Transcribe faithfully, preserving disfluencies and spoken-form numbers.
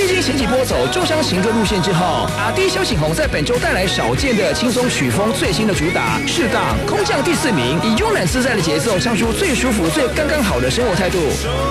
历经前几波走重伤情歌路线之后，阿弟萧景宏在本周带来少见的轻松曲风，最新的主打《适当》空降第四名，以慵懒自在的节奏唱出最舒服、最刚刚好的生活态度。